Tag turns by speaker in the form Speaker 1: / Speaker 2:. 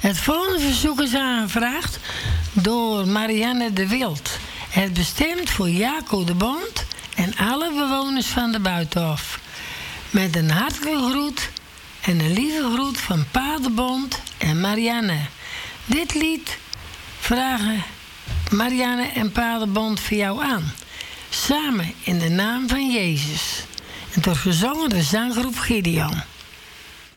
Speaker 1: Het volgende verzoek is aangevraagd door Marianne de Wild. Het bestemd voor Jaco de Bond en alle bewoners van de Buitenhof. Met een hartelijke groet en een lieve groet van Pa de Bond en Marianne. Dit lied vragen Marianne en Pa de Bond voor jou aan. Samen in de naam van Jezus. En tot gezongen de zanggroep Gideon.